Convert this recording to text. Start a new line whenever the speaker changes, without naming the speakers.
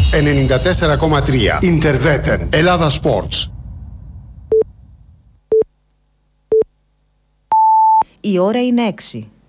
94,3. Ιντερβέτεν. Ελλάδα Sports.
Η ώρα είναι 6.